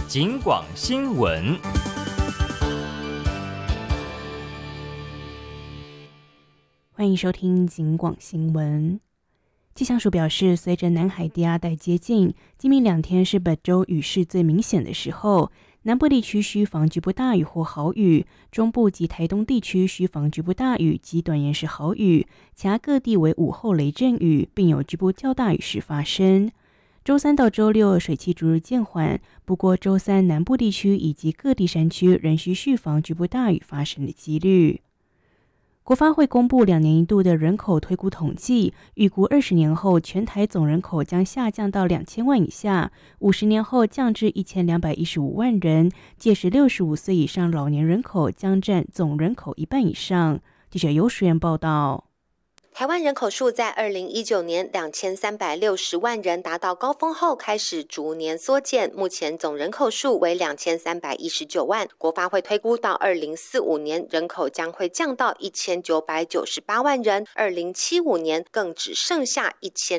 警广新闻。 欢迎收听警广新闻。气象署表示，随着南海低压带接近，今明2天是本周雨势最明显的时候。南部地区需防局部大雨或豪雨，中部及台东地区需防局部大雨及短延时豪雨，其他各地为午后雷阵雨，并有局部较大雨势发生。周3到周6水汽逐日渐缓，不过周3南部地区以及各地山区仍需续防局部大雨发生的几率。国发会公布2年一度的人口推估统计，预估20年后全台总人口将下降到2000万以下，50年后降至1215万人，届时65岁以上老年人口将占总人口1半以上。记者游淑媛报道。 台湾人口数在2019年2360万人达到高峰后开始逐年缩减，目前总人口数为2319万。国发会推估到2045年人口将会降到1998万人，2075年更只剩下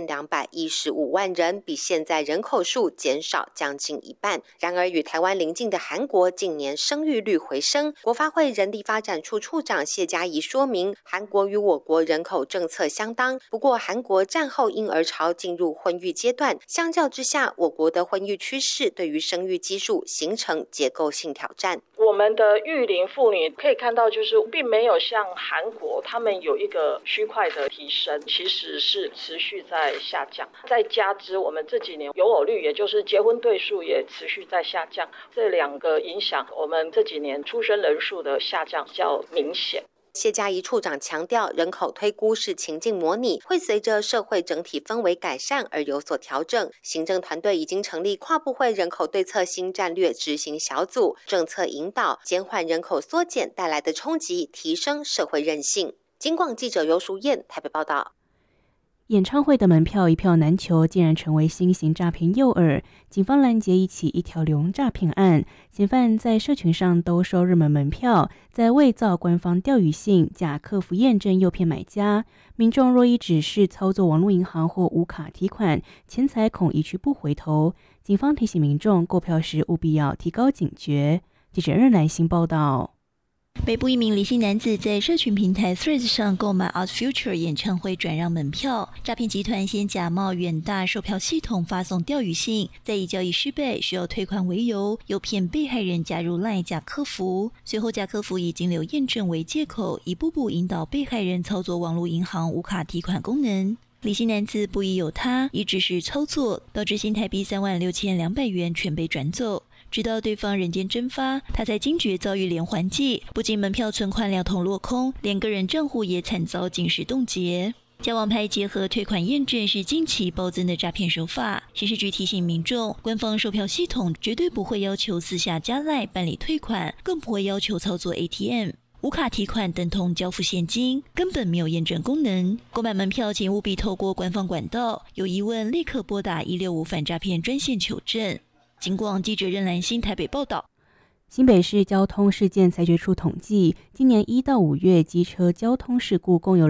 1215万人，比现在人口数减少将近1半。然而与台湾邻近的韩国近年生育率回升，国发会人力发展处处长谢嘉怡说明，韩国与我国人口政策相当，不过韩国战后婴儿潮进入婚育阶段，相较之下，我国的婚育趋势对于生育基数形成结构性挑战。 我们的育龄妇女可以看到，就是并没有像韩国他们有一个区块的提升，其实是持续在下降。再加之我们这几年有偶率，也就是结婚对数也持续在下降，这2个影响我们这几年出生人数的下降比较明显。 谢嘉怡处长强调，人口推估是情境模拟，会随着社会整体氛围改善而有所调整。行政团队已经成立跨部会人口对策新战略执行小组，政策引导减缓人口缩减带来的冲击，提升社会韧性。警广记者游淑燕台北报道。 演唱会的门票一票难求，竟然成为新型诈骗诱饵。警方拦截一起一条龙诈骗案，嫌犯在社群上兜售热门门票，在伪造官方钓鱼信、假客服验证诱骗买家。民众若依指示操作网络银行或无卡提款，钱财恐一去不回头。警方提醒民众购票时务必要提高警觉。记者任兰心报道。 北部一名李姓男子在社群平台 Threads 上购买 Art Future 演唱会转让门票，诈骗集团先假冒远大售票系统发送钓鱼信，再以交易失败需要退款为由，诱骗被害人加入 LINE 假客服，随后假客服以金流验证为借口，一步步引导被害人操作网络银行无卡提款功能。李姓男子不疑有他，以指示操作，导致新台币36200元全被转走。直到对方人间蒸发，他才惊觉遭遇连环计，不仅门票存款2通落空，连个人账户也惨遭警示冻结。假网拍结合退款验证是近期暴增的诈骗手法。刑事局提醒民众，官方售票系统绝对不会要求私下加赖办理退款，更不会要求操作 ATM。无卡提款等同交付现金，根本没有验证功能。购买门票请务必透过官方管道，有疑问立刻拨打165反诈骗专线求证。警广记者任兰心台北报道。 新北市交通事件裁决处统计，今年1到5月机车交通事故共有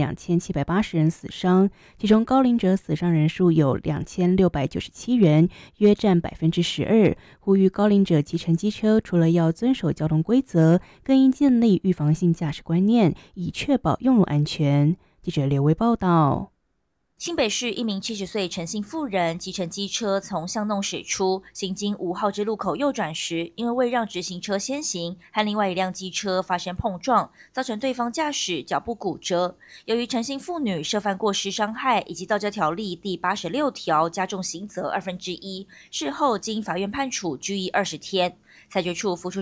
22780人死伤，其中高龄者死伤人数有2697人，约占12%。呼吁高龄者骑乘机车，除了要遵守交通规则，更应建立预防性驾驶观念，以确保用路安全。记者刘维报道。 新北市一名70岁陈姓妇人骑乘机车从巷弄驶出，行经5号之路口右转时，因为未让直行车先行，和另外一辆机车发生碰撞，造成对方驾驶脚部骨折。由于陈姓妇女涉犯过失伤害以及道交条例第86条加重刑责1/2，事后经法院判处拘役20天。裁决处复出